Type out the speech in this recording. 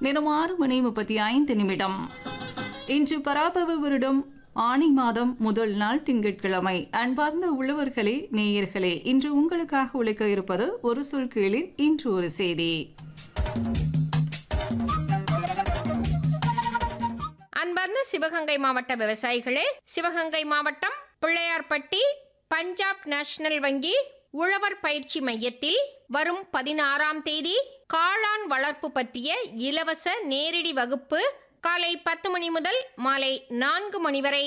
நேரம் 6:35. இன்று பராபவ வருடம் ஆனி மாதம் முதல் நாள் திங்கட்கிழமை. அன்பார்ந்த உழவர்களே, நேயர்களே, இன்று உங்களுக்காக உழைக்க இருப்பது ஒரு சொல் கீழில் இன்று ஒரு செய்தி. அன்பார்ந்த சிவகங்கை மாவட்ட விவசாயிகளே, சிவகங்கை மாவட்டம் பிள்ளையார்பட்டி பஞ்சாப் நேஷனல் வங்கி உழவர் பயிற்சி மையத்தில் வரும் 16ஆம் தேதி காளான் வளர்ப்பு பற்றிய இலவச நேரடி வகுப்பு காலை 10 மணி முதல் மாலை 4 மணி வரை